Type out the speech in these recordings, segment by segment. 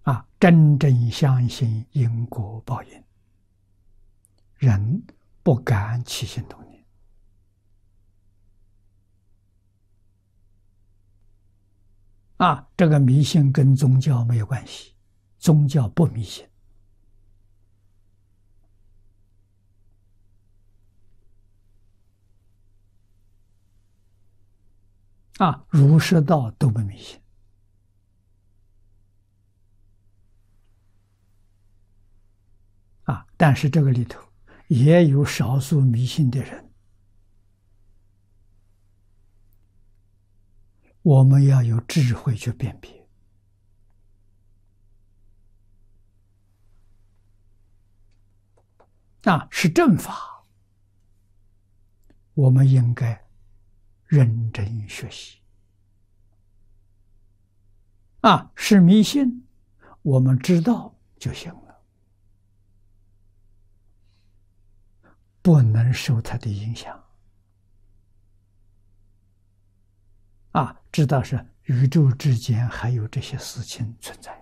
真正相信因果报应，人不敢起心动念。这个迷信跟宗教没有关系，宗教不迷信。儒释道都不迷信。但是这个里头也有少数迷信的人，我们要有智慧去辨别。是正法，我们应该认真学习。是迷信，我们知道就行了，不能受它的影响。知道是宇宙之间还有这些事情存在。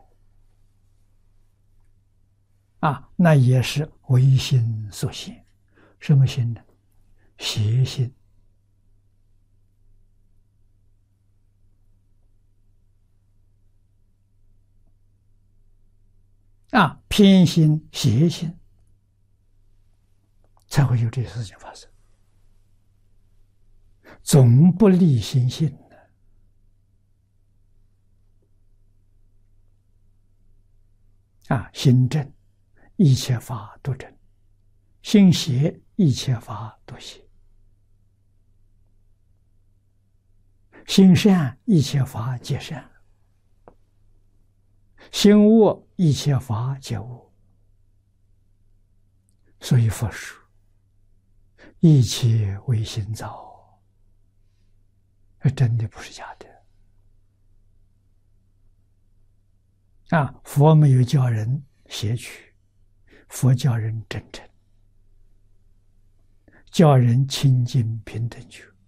那也是唯心所现。什么心呢？邪心。偏心、邪心，才会有这些事情发生。总不立心性的。心正，一切法都正；心邪，一切法都邪；心善，一切法皆善；心恶，一切法皆恶。所以佛说，一切唯心造，真的不是假的。佛没有叫人邪取，佛教人真诚，叫人清净平等觉。